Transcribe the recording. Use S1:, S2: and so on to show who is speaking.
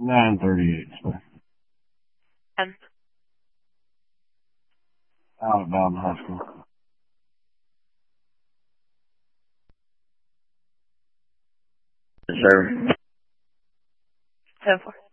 S1: 938.
S2: And
S1: Alabama High School.
S3: Yes, sir.
S2: 10-4.